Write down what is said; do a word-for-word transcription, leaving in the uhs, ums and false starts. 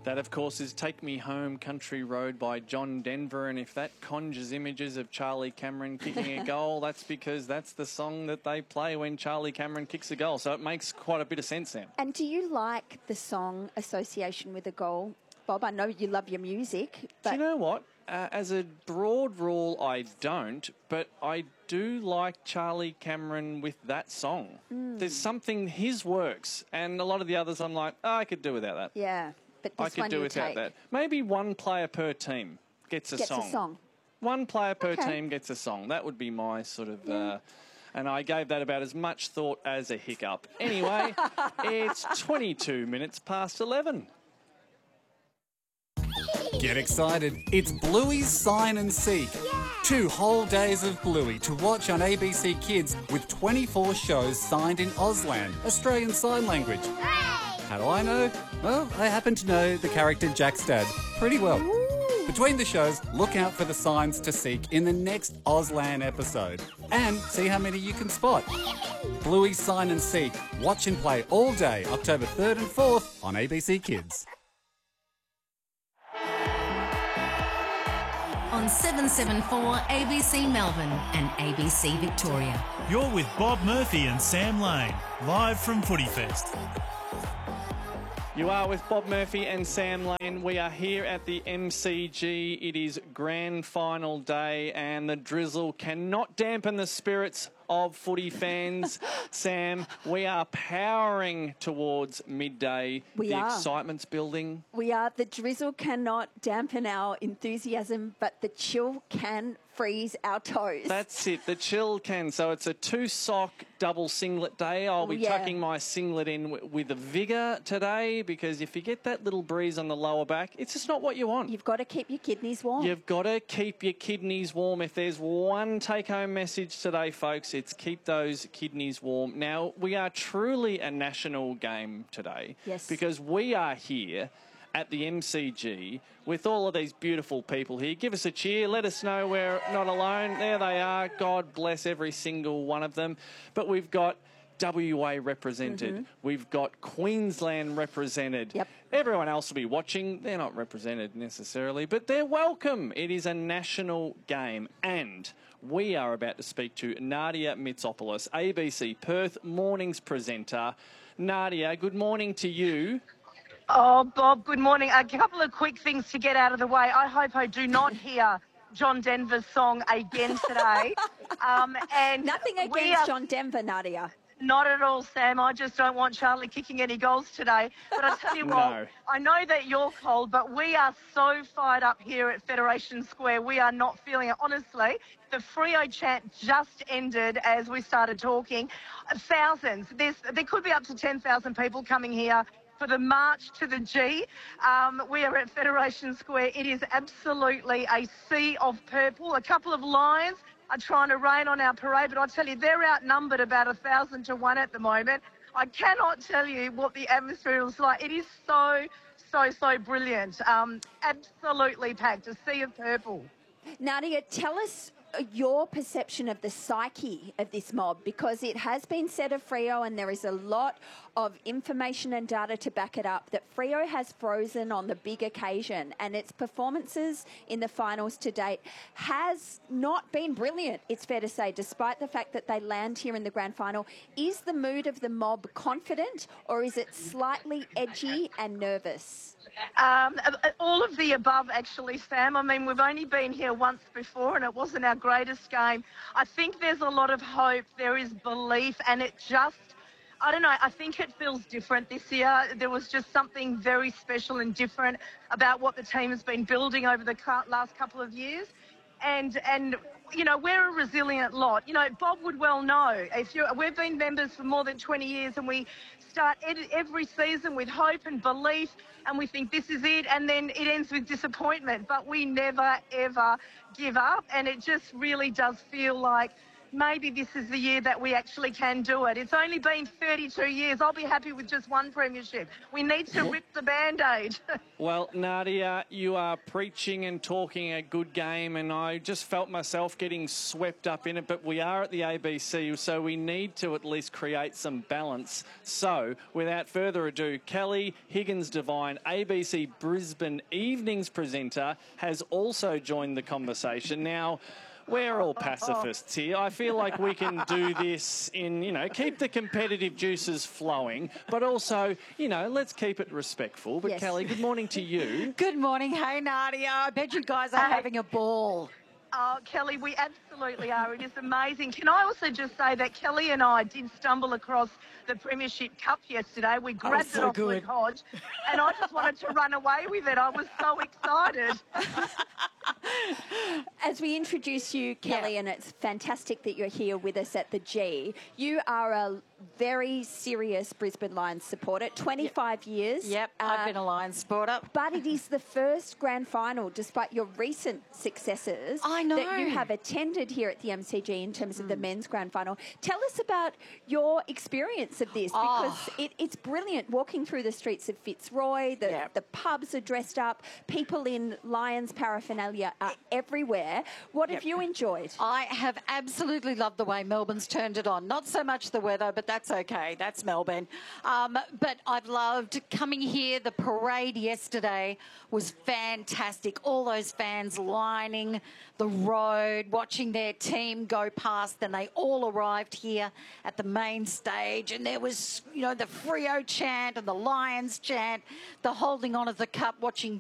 That, of course, is Take Me Home Country Road by John Denver. And if that conjures images of Charlie Cameron kicking a goal, that's because that's the song that they play when Charlie Cameron kicks a goal. So it makes quite a bit of sense, Sam. And do you like the song association with a goal, Bob? I know you love your music. But Do you know what? Uh, as a broad rule, I don't, but I do like Charlie Cameron with that song. Mm. There's something, his works, and a lot of the others I'm like, oh, I could do without that. Yeah. But this I could one do you without take. that. Maybe one player per team gets a Gets song. a song. One player per Okay. team gets a song. That would be my sort of... Yeah. Uh, and I gave that about as much thought as a hiccup. Anyway, it's twenty-two minutes past eleven. Get excited. It's Bluey's Sign and Seek. Two whole days of Bluey to watch on A B C Kids with twenty-four shows signed in Auslan, Australian Sign Language. How do I know? Well, I happen to know the character Jack's dad pretty well. Ooh. Between the shows, look out for the signs to seek in the next Auslan episode and see how many you can spot. Bluey's Sign and Seek. Watch and play all day, October third and fourth on A B C Kids. On seven seventy-four A B C Melbourne and A B C Victoria. You're with Bob Murphy and Sam Lane, live from Footy Fest. You are with Bob Murphy and Sam Lane. We are here at the M C G. It is grand final day and the drizzle cannot dampen the spirits of footy fans. Sam, we are powering towards midday. We the are. excitement's building. We are. The drizzle cannot dampen our enthusiasm, but the chill can freeze our toes. That's it. The chill can. So it's a two-sock double singlet day. I'll be Yeah. tucking my singlet in w- with a vigour today because if you get that little breeze on the lower back, it's just not what you want. You've got to keep your kidneys warm. You've got to keep your kidneys warm. If there's one take-home message today, folks, it's keep those kidneys warm. Now, we are truly a national game today. Yes. Because we are here at the M C G with all of these beautiful people here. Give us a cheer. Let us know we're not alone. There they are. God bless every single one of them. But we've got W A represented. Mm-hmm. We've got Queensland represented. Yep. Everyone else will be watching. They're not represented necessarily, but they're welcome. It is a national game. And we are about to speak to Nadia Mitsopoulos, A B C Perth Mornings presenter. Nadia, good morning to you. Oh, Bob, good morning. A couple of quick things to get out of the way. I hope I do not hear John Denver's song again today. um, and Nothing we against are- John Denver, Nadia. Not at all, Sam. I just don't want Charlie kicking any goals today. But I tell you what, No. I know that you're cold, but we are so fired up here at Federation Square. We are not feeling it. Honestly, the Freo chant just ended as we started talking. Thousands. There's, there could be up to ten thousand people coming here for the March to the G. Um, we are at Federation Square. It is absolutely a sea of purple. A couple of lions are trying to rain on our parade, but I tell you, they're outnumbered about a thousand to one at the moment. I cannot tell you what the atmosphere is like. It is so, so, so brilliant. Um, absolutely packed, a sea of purple. Nadia, tell us your perception of the psyche of this mob, because it has been said of Freo, and there is a lot of information and data to back it up, that Freo has frozen on the big occasion, and its performances in the finals to date has not been brilliant, it's fair to say, despite the fact that they land here in the grand final. Is the mood of the mob confident, or is it slightly edgy and nervous? Um, all of the above, actually, Sam. I mean, we've only been here once before and it wasn't our greatest game. I think there's a lot of hope, there is belief, and it just, I don't know, I think it feels different this year. There was just something very special and different about what the team has been building over the last couple of years. And, and you know, we're a resilient lot. You know, Bob would well know. If you, we've been members for more than twenty years, and we start ed- every season with hope and belief, and we think this is it, and then it ends with disappointment. But we never, ever give up, and it just really does feel like maybe this is the year that we actually can do it. It's only been thirty-two years. I'll be happy with just one premiership. We need to rip the Band-Aid. Well, Nadia, you are preaching and talking a good game, and I just felt myself getting swept up in it, but we are at the A B C, so we need to at least create some balance. So, without further ado, Kelly Higgins-Devine, A B C Brisbane Evenings presenter, has also joined the conversation. Now, we're all pacifists here. I feel like we can do this in, you know, keep the competitive juices flowing, but also, you know, let's keep it respectful. But Yes. Kelly, good morning to you. Good morning. Hey, Nadia. I bet you guys are Hey. having a ball. Oh, Kelly, we absolutely are. It is amazing. Can I also just say that Kelly and I did stumble across the Premiership Cup yesterday. We grabbed so it off good. Luke Hodge, and I just wanted to run away with it. I was so excited. As we introduce you, Kelly, Yeah. and it's fantastic that you're here with us at the G, you are a very serious Brisbane Lions supporter, twenty-five years. Yep, Uh, I've been a Lions supporter. But it is the first grand final, despite your recent successes, I know. that you have attended here at the M C G in terms of the men's grand final. Tell us about your experience of this, because Oh. it, it's brilliant walking through the streets of Fitzroy. The, Yep. the pubs are dressed up. People in Lions paraphernalia are everywhere. What have Yep. you enjoyed? I have absolutely loved the way Melbourne's turned it on. Not so much the weather, but that's okay. That's Melbourne. Um, but I've loved coming here. The parade yesterday was fantastic. All those fans lining the road, watching their team go past. Then they all arrived here at the main stage, and there was, you know, the Freo chant and the Lions chant, the holding on of the cup, watching